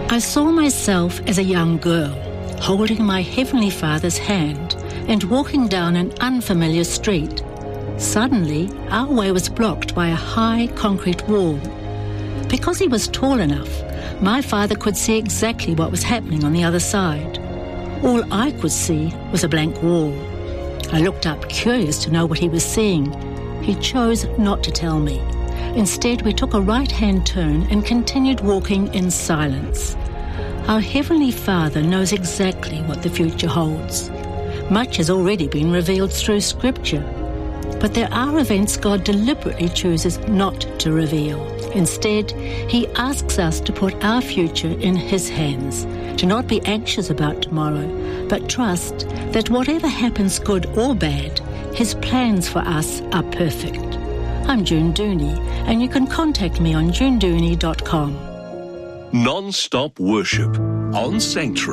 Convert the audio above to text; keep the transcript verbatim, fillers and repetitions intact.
I saw myself as a young girl, holding my Heavenly Father's hand and walking down an unfamiliar street. Suddenly, our way was blocked by a high concrete wall. Because he was tall enough, my father could see exactly what was happening on the other side. All I could see was a blank wall. I looked up, curious to know what he was seeing. He chose not to tell me. Instead, we took a right-hand turn and continued walking in silence. Our Heavenly Father knows exactly what the future holds. Much has already been revealed through Scripture. But there are events God deliberately chooses not to reveal. Instead, he asks us to put our future in his hands, to not be anxious about tomorrow, but trust that whatever happens, good or bad, his plans for us are perfect. I'm June Dooney, and you can contact me on june dooney dot com. Non-stop worship on Sanctuary.